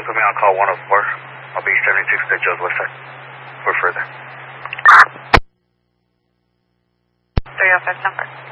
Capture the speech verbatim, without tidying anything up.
with me on call one oh four. I'll be seventy-six to Joe's West Side. For further. three oh five number.